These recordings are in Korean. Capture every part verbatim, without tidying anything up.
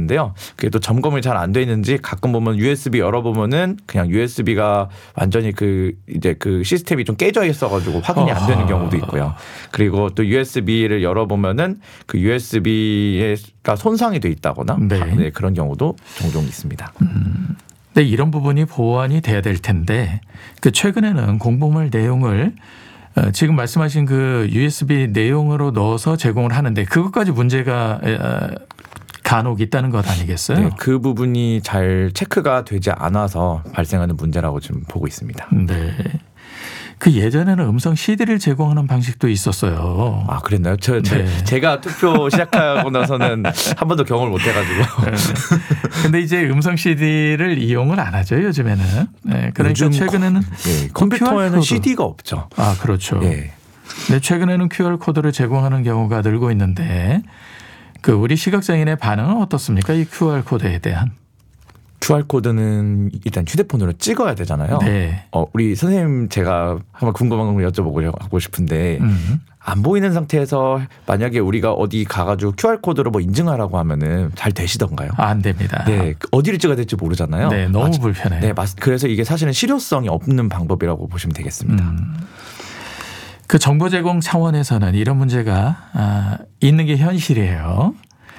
있는데요. 그게 또 점검이 잘 안 돼 있는지 가끔 보면 유에스비 열어보면은 그냥 유에스비가 완전히 그 이제 그 시스템이 좀 깨져 있어가지고 확인이 안 되는 경우도 있고요. 그리고 또 유에스비를 열어보면은 그 유에스비가 손상이 돼 있다거나 네. 네, 그런 경우도 종종 있습니다. 음. 네, 이런 부분이 보완이 돼야 될 텐데 그 최근에는 공보물 내용을 어, 지금 말씀하신 그 유에스비 내용으로 넣어서 제공을 하는데 그것까지 문제가 어, 간혹 있다는 것 아니겠어요? 네, 그 부분이 잘 체크가 되지 않아서 발생하는 문제라고 지금 보고 있습니다. 네. 그 예전에는 음성 씨디를 제공하는 방식도 있었어요. 아, 그랬나요? 저, 저 네. 제가 투표 시작하고 나서는 한 번도 경험을 못 해가지고. 그런데 네. 이제 음성 씨디를 이용을 안 하죠 요즘에는. 네. 그러니까 최근에는 네, 컴퓨터에는 씨디가 없죠. 아, 그렇죠. 네. 네, 최근에는 큐알 코드를 제공하는 경우가 늘고 있는데 그 우리 시각장애인의 반응은 어떻습니까? 이 큐알 코드에 대한. 큐알 코드는 일단 휴대폰으로 찍어야 되잖아요. 네. 어, 우리 선생님 제가 한번 궁금한 거 여쭤보고 싶은데 음. 안 보이는 상태에서 만약에 우리가 어디 가가지고 큐알 코드로 뭐 인증하라고 하면은 잘 되시던가요? 아, 안 됩니다. 네, 어디를 찍어야 될지 모르잖아요. 네, 너무 맞, 불편해요. 네, 맞, 그래서 이게 사실은 실효성이 없는 방법이라고 보시면 되겠습니다. 음. 그 정보 제공 차원에서는 이런 문제가 아, 있는 게 현실이에요.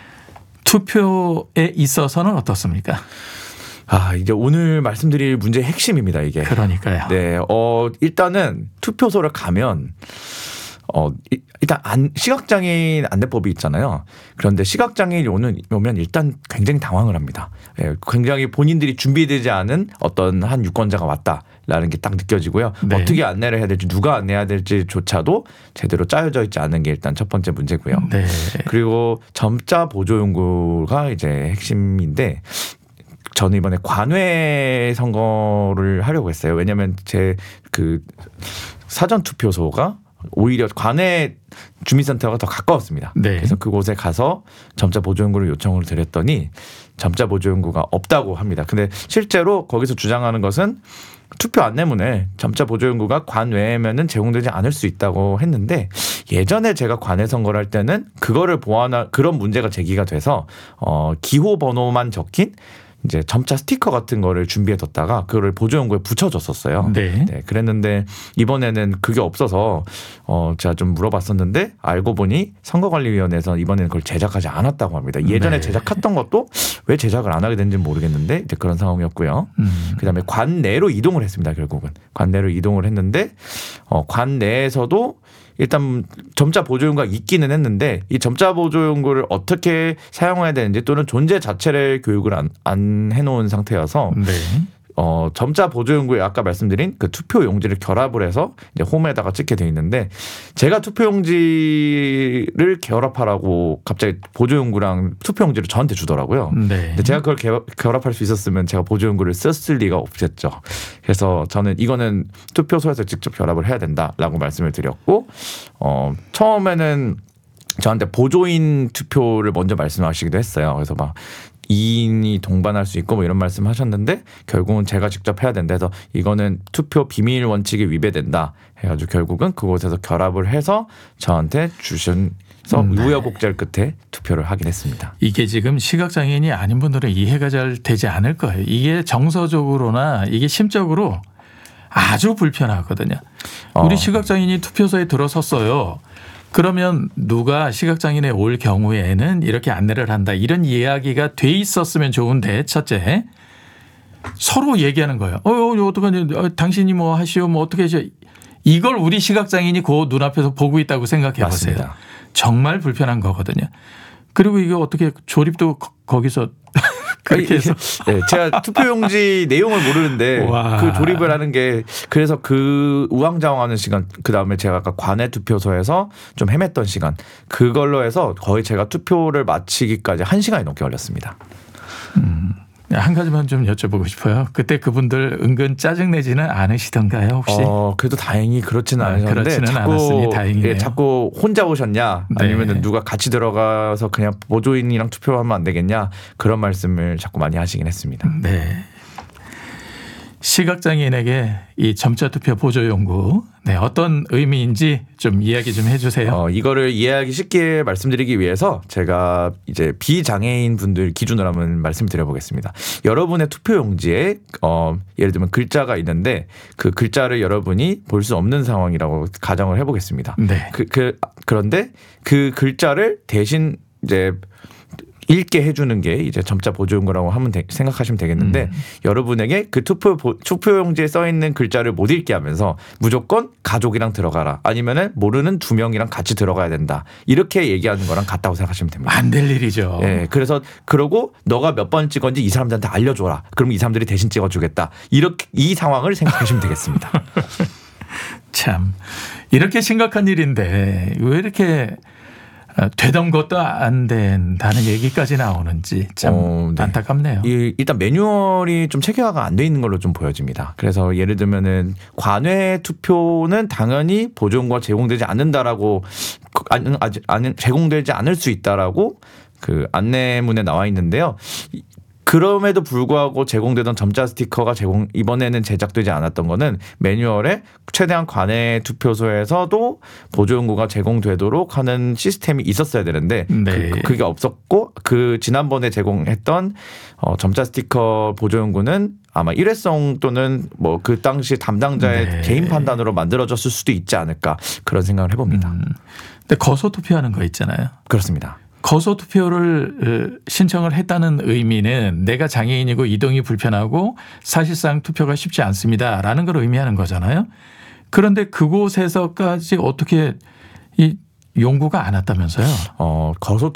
투표에 있어서는 어떻습니까? 아, 이제 오늘 말씀드릴 문제의 핵심입니다, 이게. 그러니까요. 네, 어, 일단은 투표소를 가면 어, 일단 안, 시각장애인 안내법이 있잖아요. 그런데 시각장애인이 오는, 오면 일단 굉장히 당황을 합니다. 예, 굉장히 본인들이 준비되지 않은 어떤 한 유권자가 왔다라는 게 딱 느껴지고요. 네. 어떻게 안내를 해야 될지 누가 안내해야 될지조차도 제대로 짜여져 있지 않은 게 일단 첫 번째 문제고요. 네. 그리고 점자 보조 연구가 이제 핵심인데 저는 이번에 관외 선거를 하려고 했어요. 왜냐하면 제 그 사전 투표소가 오히려 관내 주민센터가 더 가까웠습니다. 네. 그래서 그곳에 가서 점자 보조 연구를 요청을 드렸더니 점자 보조 연구가 없다고 합니다. 근데 실제로 거기서 주장하는 것은 투표 안내문에 점자 보조 연구가 관외면은 제공되지 않을 수 있다고 했는데 예전에 제가 관외 선거를 할 때는 그거를 보완할 그런 문제가 제기가 돼서 어 기호 번호만 적힌 이제 점자 스티커 같은 거를 준비해 뒀다가 그거를 보조 연구에 붙여줬었어요. 네. 네. 그랬는데 이번에는 그게 없어서 어 제가 좀 물어봤었는데 알고 보니 선거관리위원회에서 이번에는 그걸 제작하지 않았다고 합니다. 예전에 네. 제작했던 것도 왜 제작을 안 하게 된지는 모르겠는데 이제 그런 상황이었고요. 음. 그다음에 관내로 이동을 했습니다. 결국은 관내로 이동을 했는데 어 관내에서도 일단 점자 보조 연구가 있기는 했는데 이 점자 보조 연구를 어떻게 사용해야 되는지 또는 존재 자체를 교육을 안, 안 해놓은 상태여서 네. 어, 점자 보조 연구에 아까 말씀드린 그 투표 용지를 결합을 해서 이제 홈에다가 찍게 돼 있는데 제가 투표 용지를 결합하라고 갑자기 보조 연구랑 투표 용지를 저한테 주더라고요. 네. 근데 제가 그걸 개, 결합할 수 있었으면 제가 보조 연구를 썼을 리가 없겠죠. 그래서 저는 이거는 투표소에서 직접 결합을 해야 된다라고 말씀을 드렸고 어, 처음에는 저한테 보조인 투표를 먼저 말씀하시기도 했어요. 그래서 막 이 인이 동반할 수 있고 뭐 이런 말씀 하셨는데 결국은 제가 직접 해야 된다 해서 이거는 투표 비밀 원칙에 위배된다 해가지고 결국은 그곳에서 결합을 해서 저한테 주신 서 음, 네. 우여곡절 끝에 투표를 하긴 했습니다. 이게 지금 시각장애인이 아닌 분들은 이해가 잘 되지 않을 거예요. 이게 정서적으로나 이게 심적으로 아주 불편하거든요. 우리 어. 시각장애인이 투표소에 들어섰어요. 그러면 누가 시각장애인에 올 경우에는 이렇게 안내를 한다. 이런 이야기가 돼 있었으면 좋은데 첫째 서로 얘기하는 거예요. 어, 어 어떡하냐. 어, 당신이 뭐 하시오. 뭐 어떻게 하시오. 이걸 우리 시각장애인이 그 눈앞에서 보고 있다고 생각해 보세요. 맞습니다. 정말 불편한 거거든요. 그리고 이게 어떻게 조립도 거, 거기서 그렇게 해서 네, 제가 투표용지 내용을 모르는데 와. 그 조립을 하는 게 그래서 그 우왕좌왕하는 시간 그다음에 제가 아까 관내 투표소에서 좀 헤맸던 시간 그걸로 해서 거의 제가 투표를 마치기까지 한 시간이 넘게 걸렸습니다. 음. 한 가지만 좀 여쭤보고 싶어요. 그때 그분들 은근 짜증내지는 않으시던가요 혹시? 어, 그래도 다행히 그렇지는 아, 않으셨는데 그렇지는 자꾸 않았으니 다행이네요. 예, 자꾸 혼자 오셨냐 아니면 네. 누가 같이 들어가서 그냥 보조인이랑 투표하면 안 되겠냐 그런 말씀을 자꾸 많이 하시긴 했습니다. 네. 시각장애인에게 이 점자 투표 보조 연구 네, 어떤 의미인지 좀 이야기 좀 해주세요. 어, 이거를 이해하기 쉽게 말씀드리기 위해서 제가 이제 비장애인 분들 기준으로 한번 말씀드려보겠습니다. 여러분의 투표용지에 어, 예를 들면 글자가 있는데 그 글자를 여러분이 볼 수 없는 상황이라고 가정을 해보겠습니다. 네. 그, 그, 그런데 그 글자를 대신 이제 읽게 해주는 게 이제 점자 보조용구라고 하면 되, 생각하시면 되겠는데 음. 여러분에게 그 투표 투표용지에 써 있는 글자를 못 읽게 하면서 무조건 가족이랑 들어가라 아니면은 모르는 두 명이랑 같이 들어가야 된다 이렇게 얘기하는 거랑 같다고 생각하시면 됩니다. 안 될 일이죠. 예, 그래서 그러고 너가 몇 번 찍었는지 이 사람들한테 알려줘라. 그럼 이 사람들이 대신 찍어주겠다. 이렇게 이 상황을 생각하시면 되겠습니다. 참 이렇게 심각한 일인데 왜 이렇게 되던 것도 안 된다는 얘기까지 나오는지 참 어, 네. 안타깝네요. 이, 일단 매뉴얼이 좀 체계화가 안 돼 있는 걸로 좀 보여집니다. 그래서 예를 들면은 관외 투표는 당연히 보조용구가 제공되지 않는다라고 안, 아직 안, 제공되지 않을 수 있다라고 그 안내문에 나와 있는데요. 그럼에도 불구하고 제공되던 점자 스티커가 제공 이번에는 제작되지 않았던 거는 매뉴얼에 최대한 관외 투표소에서도 보조용구가 제공되도록 하는 시스템이 있었어야 되는데 네. 그, 그게 없었고 그 지난번에 제공했던 어, 점자 스티커 보조용구는 아마 일회성 또는 뭐 그 당시 담당자의 네. 개인 판단으로 만들어졌을 수도 있지 않을까 그런 생각을 해봅니다. 음. 근데 거소 투표하는 거 있잖아요. 그렇습니다. 거소 투표를 신청을 했다는 의미는 내가 장애인이고 이동이 불편하고 사실상 투표가 쉽지 않습니다라는 걸 의미하는 거잖아요. 그런데 그곳에서까지 어떻게 이 용구가 안 왔다면서요? 어, 거소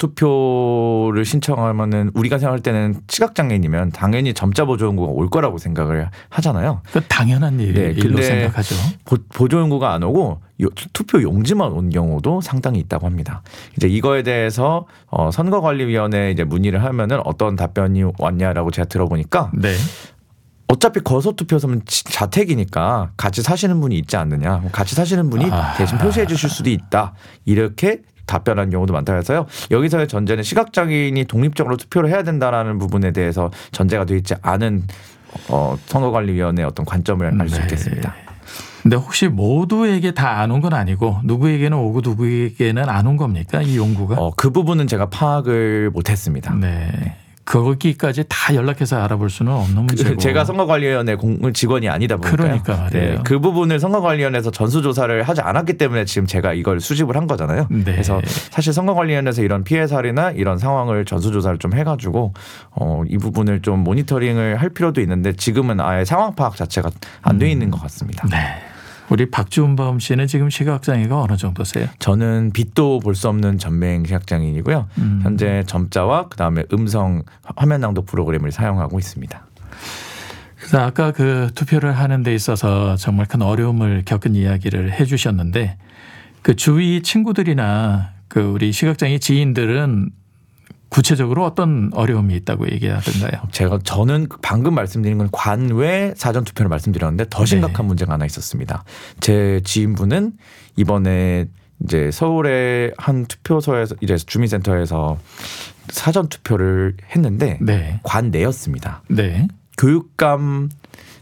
투표를 신청하면은 우리가 생각할 때는 시각장애인이면 당연히 점자 보조용구가 올 거라고 생각을 하잖아요. 그 당연한 일, 네, 일로 생각하죠. 보, 보조용구가 안 오고 투표 용지만 온 경우도 상당히 있다고 합니다. 이제 이거에 대해서 어, 선거관리위원회에 이제 문의를 하면은 어떤 답변이 왔냐라고 제가 들어보니까. 네. 어차피 거소 투표소면 자택이니까 같이 사시는 분이 있지 않느냐. 같이 사시는 분이 아. 대신 표시해 주실 수도 있다. 이렇게 답변한 경우도 많다 해서요. 여기서의 전제는 시각장애인이 독립적으로 투표를 해야 된다라는 부분에 대해서 전제가 되어 있지 않은 어, 선거관리위원회의 어떤 관점을 알 수 네. 있겠습니다. 근데 혹시 모두에게 다 안 온 건 아니고 누구에게는 오고 누구에게는 안 온 겁니까? 이 용구가? 어, 그 부분은 제가 파악을 못했습니다. 네. 거기까지 다 연락해서 알아볼 수는 없는 문제고. 제가 선거관리위원회 공, 직원이 아니다 보니까 그러니까 말이에요. 네, 그 부분을 선거관리위원회에서 전수조사를 하지 않았기 때문에 지금 제가 이걸 수집을 한 거잖아요. 네. 그래서 사실 선거관리위원회에서 이런 피해 사례나 이런 상황을 전수조사를 좀 해가지고 어, 이 부분을 좀 모니터링을 할 필요도 있는데 지금은 아예 상황 파악 자체가 안 돼 있는 것 같습니다. 네. 우리 박주은범 씨는 지금 시각장애가 어느 정도세요? 저는 빛도 볼 수 없는 전맹 시각장애인이고요. 음. 현재 점자와 그다음에 음성 화면 낭독 프로그램을 사용하고 있습니다. 그래서 아까 그 투표를 하는 데 있어서 정말 큰 어려움을 겪은 이야기를 해 주셨는데 그 주위 친구들이나 그 우리 시각장애 지인들은 구체적으로 어떤 어려움이 있다고 얘기하던가요? 제가 저는 방금 말씀드린 건 관외 사전 투표를 말씀드렸는데 더 심각한 네. 문제가 하나 있었습니다. 제 지인분은 이번에 이제 서울의 한 투표소에서 이제 주민센터에서 사전 투표를 했는데 네. 관내였습니다. 네. 교육감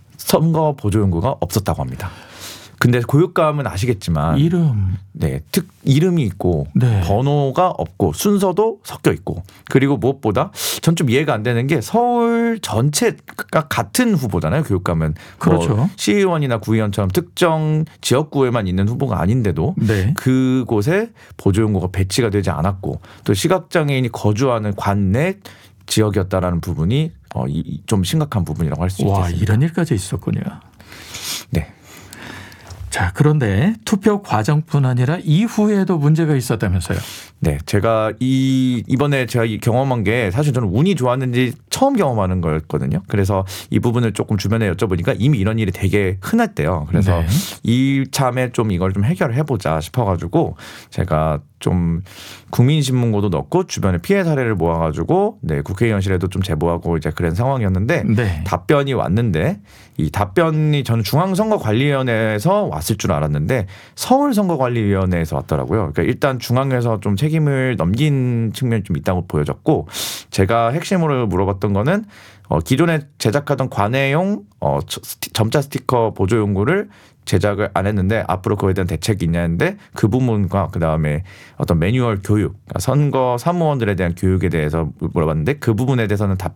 선거 보조용구가 없었다고 합니다. 근데 교육감은 아시겠지만 이름 네, 특 이름이 있고 네. 번호가 없고 순서도 섞여 있고 그리고 무엇보다 전 좀 이해가 안 되는 게 서울 전체가 같은 후보잖아요. 교육감은 그렇죠. 뭐 시의원이나 구의원처럼 특정 지역구에만 있는 후보가 아닌데도 네. 그곳에 보조용구가 배치가 되지 않았고 또 시각장애인이 거주하는 관내 지역이었다라는 부분이 어, 이, 좀 심각한 부분이라고 할 수 있겠습니다. 와, 이런 일까지 있었군요. 네. 자, 그런데 투표 과정뿐 아니라 이후에도 문제가 있었다면서요? 네, 제가 이 이번에 제가 이 경험한 게 사실 저는 운이 좋았는지 처음 경험하는 거였거든요. 그래서 이 부분을 조금 주변에 여쭤보니까 이미 이런 일이 되게 흔했대요. 그래서 네. 이참에 좀 이걸 좀 해결해 보자 싶어가지고 제가 좀 국민신문고도 넣고 주변에 피해 사례를 모아가지고 네, 국회의원실에도 좀 제보하고 이제 그런 상황이었는데 네. 답변이 왔는데 이 답변이 저는 중앙선거관리위원회에서 왔을 줄 알았는데 서울선거관리위원회에서 왔더라고요. 그러니까 일단 중앙에서 좀 책임을 넘긴 측면이 좀 있다고 보여졌고 제가 핵심으로 물어봤던 거는 어, 기존에 제작하던 관외용 어, 스티, 점자 스티커 보조 용구를 제작을 안 했는데 앞으로 그거에 대한 대책이 있냐는데 그 부분과 그다음에 어떤 매뉴얼 교육, 그러니까 선거 사무원들에 대한 교육에 대해서 물어봤는데 그 부분에 대해서는 답